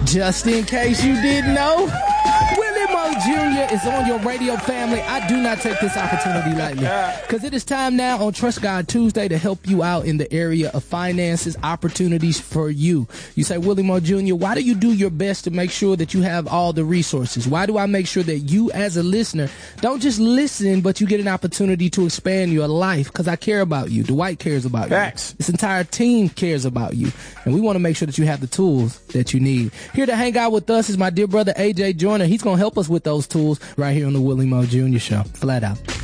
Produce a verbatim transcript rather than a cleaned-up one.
Just in case you didn't know, Willie Mo Junior is on your radio family. I do not take this opportunity lightly because it is time now on Trust God Tuesday to help you out in the area of finances, opportunities for you. You say, Willie Mo Junior, why do you do your best to make sure that you have all the resources? Why do I make sure that you as a listener don't just listen, but you get an opportunity to expand your life? Because I care about you. Dwight cares about Facts. you. This entire team cares about you. And we want to make sure that you have the tools that you need. Here to hang out with us is my dear brother A J Joyner. He's going to help us with those tools right here on the Willie Mo Junior Show. Flat out.